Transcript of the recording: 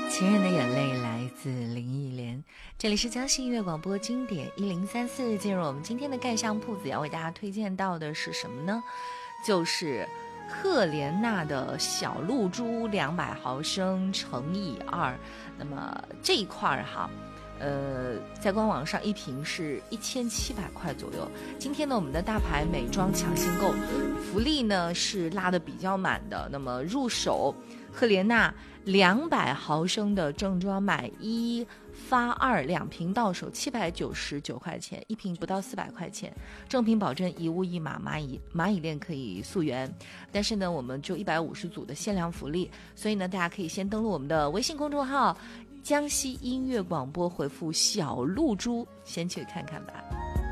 情人的眼泪来自林忆莲，这里是江西音乐广播经典1034。进入我们今天的盖香铺子，要为大家推荐到的是什么呢？就是赫莲娜的小露珠200毫升乘以2。那么这一块哈，在官网上一瓶是1700块左右。今天呢，我们的大牌美妆抢新购福利呢是拉的比较满的。那么入手赫莲娜200毫升的正装，买1发2，2瓶到手799块钱，一瓶不到400块钱，正品保证一物一码，蚂蚁链可以溯源。但是呢，我们就150组的限量福利，所以呢，大家可以先登录我们的微信公众号江西音乐广播，回复小露珠，先去看看吧。